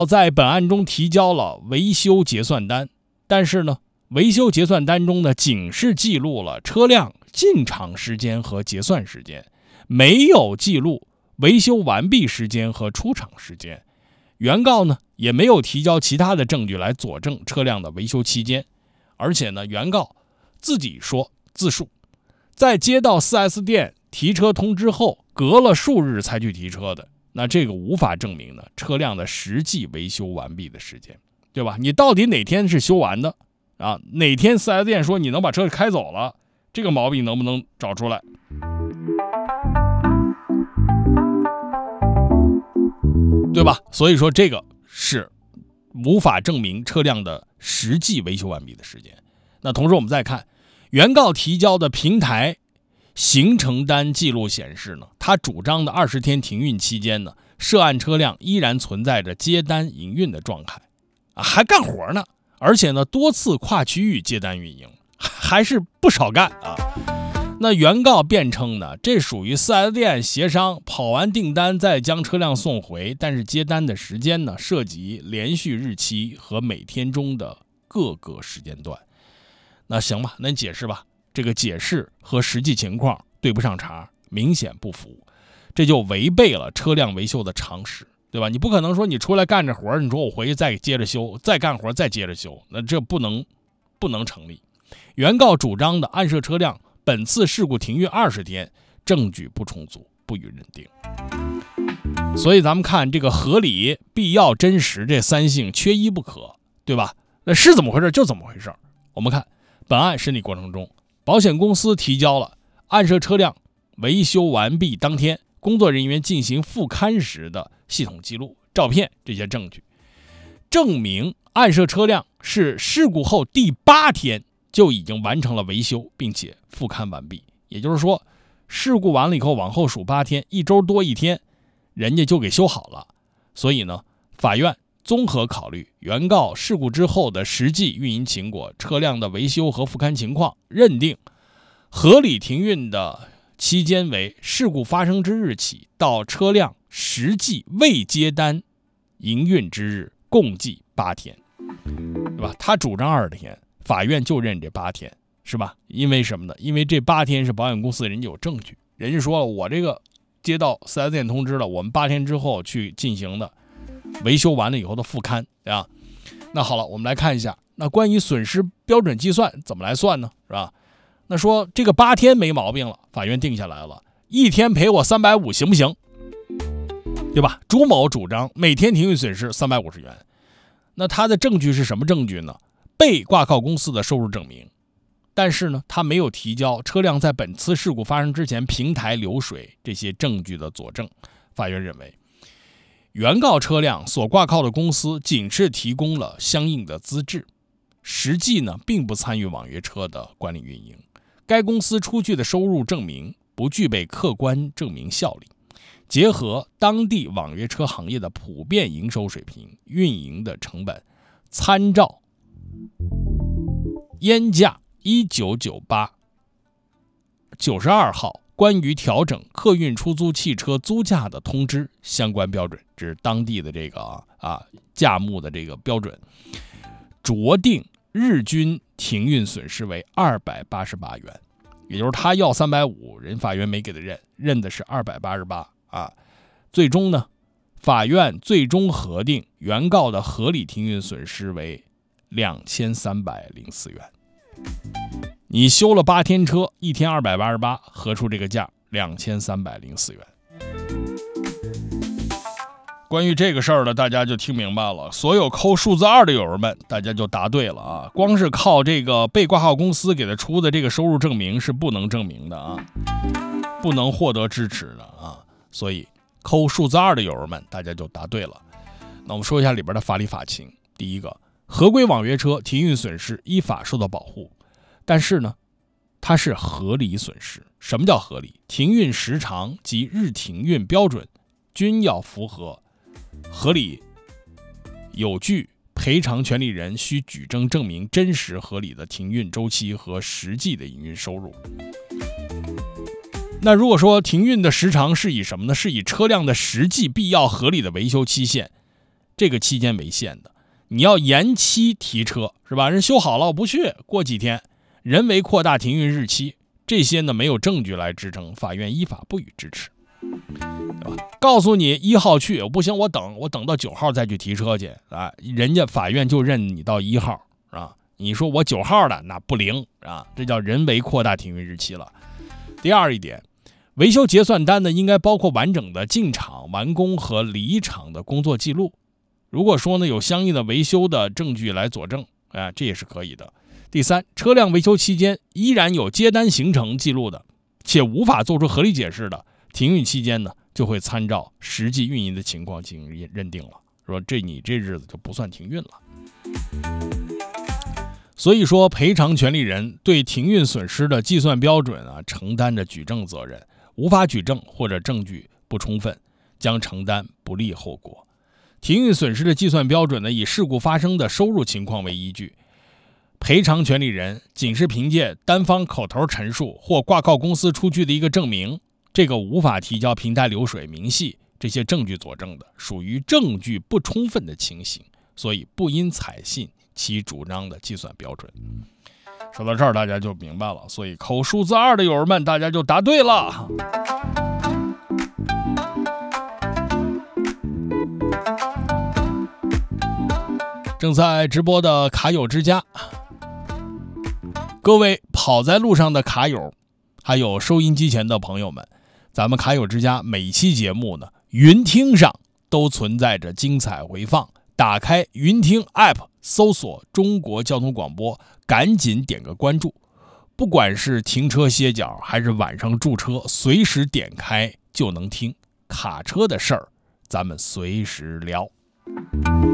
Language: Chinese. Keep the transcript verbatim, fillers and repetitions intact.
在本案中提交了维修结算单，但是呢，维修结算单中呢，仅是记录了车辆进厂时间和结算时间，没有记录维修完毕时间和出厂时间。原告呢，也没有提交其他的证据来佐证车辆的维修期间，而且呢，原告自己说自述，在接到 四 S 店提车通知后，隔了数日才去提车的。那这个无法证明呢车辆的实际维修完毕的时间，对吧？你到底哪天是修完的啊？哪天 四 S 店说你能把车开走了，这个毛病能不能找出来？对吧？所以说这个是无法证明车辆的实际维修完毕的时间。那同时我们再看原告提交的平台行程单记录显示呢，他主张的二十天停运期间呢，涉案车辆依然存在着接单营运的状态，啊，还干活呢，而且呢多次跨区域接单运营，还是不少干啊。那原告辩称呢，这属于 四 S 店协商跑完订单再将车辆送回，但是接单的时间呢涉及连续日期和每天中的各个时间段。那行吧，那你解释吧。这个解释和实际情况对不上茬，明显不符，这就违背了车辆维修的常识，对吧？你不可能说你出来干着活，你说我回去再接着修，再干活再接着修，那这不能不能成立。原告主张的暗涉车辆本次事故停运二十天，证据不充足，不予认定。所以咱们看这个合理、必要、真实这三性缺一不可，对吧？那是怎么回事就怎么回事。我们看本案审理过程中，保险公司提交了暗涉车辆维修完毕当天工作人员进行复勘时的系统记录、照片这些证据，证明暗涉车辆是事故后第八天就已经完成了维修，并且复勘完毕。也就是说，事故完了以后往后数八天，一周多一天，人家就给修好了。所以呢，法院综合考虑原告事故之后的实际运营情况、车辆的维修和复勘情况，认定合理停运的期间为事故发生之日起到车辆实际未接单营运之日，共计八天，对吧？他主张二十天，法院就认这八天，是吧？因为什么呢？因为这八天是保险公司人家有证据，人家说了，我这个接到 四 S 店通知了，我们八天之后去进行的维修完了以后的复勘啊。那好了，我们来看一下，那关于损失标准计算怎么来算呢？是吧？那说这个八天没毛病了，法院定下来了，一天赔我三百五行不行？对吧？朱某主张每天停运损失三百五十元。那他的证据是什么证据呢？被挂靠公司的收入证明。但是呢，他没有提交车辆在本次事故发生之前平台流水这些证据的佐证。法院认为，原告车辆所挂靠的公司仅是提供了相应的资质，实际呢并不参与网约车的管理运营。该公司出具的收入证明不具备客观证明效力。结合当地网约车行业的普遍营收水平、运营的成本，参照烟价一九九八九十二号关于调整客运出租汽车租价的通知相关标准，这是当地的这个啊价目的这个标准，酌定日均停运损失为二百八十八元，也就是他要三百五，人法院没给他认，认的是二百八十八啊。最终呢，法院最终核定原告的合理停运损失为两千三百零四元。你修了八天车，一天二百八十八，合出这个价两千三百零四元。关于这个事儿呢，大家就听明白了。所有扣数字二的友人们，大家就答对了啊！光是靠这个被挂号公司给他出的这个收入证明是不能证明的啊，不能获得支持的啊。所以扣数字二的友人们，大家就答对了。那我们说一下里边的法理法情。第一个，合规网约车停运损失依法受到保护，但是呢，它是合理损失。什么叫合理？停运时长及日停运标准均要符合合理有据，赔偿权利人需举证证明真实合理的停运周期和实际的营运收入。那如果说停运的时长是以什么呢？是以车辆的实际必要合理的维修期限， 这个期间为限的。你要延期提车是吧？人修好了我不去，过几天人为扩大停运日期，这些呢没有证据来支撑，法院依法不予支持，对吧？告诉你一号去，不行我等，我等到九号再去提车去啊，人家法院就认你到一号啊。你说我九号的那不灵啊，这叫人为扩大停运日期了。第二一点，维修结算单呢应该包括完整的进场、完工和离场的工作记录。如果说呢有相应的维修的证据来佐证，啊，这也是可以的。第三，车辆维修期间依然有接单行程记录的，且无法做出合理解释的，停运期间呢就会参照实际运营的情况进行认定了，说这你这日子就不算停运了。所以说，赔偿权利人对停运损失的计算标准啊，承担着举证责任，无法举证或者证据不充分，将承担不利后果。停运损失的计算标准呢，以事故发生的收入情况为依据，赔偿权利人仅是凭借单方口头陈述或挂靠公司出具的一个证明，这个无法提交平台流水、明细这些证据佐证的，属于证据不充分的情形，所以不应采信其主张的计算标准。说到这儿大家就明白了，所以扣数字二的友人们大家就答对了。正在直播的卡友之家，各位跑在路上的卡友，还有收音机前的朋友们，咱们卡友之家每期节目呢，云听上都存在着精彩回放，打开云听 App 搜索中国交通广播，赶紧点个关注，不管是停车歇脚还是晚上驻车，随时点开就能听，卡车的事儿咱们随时聊。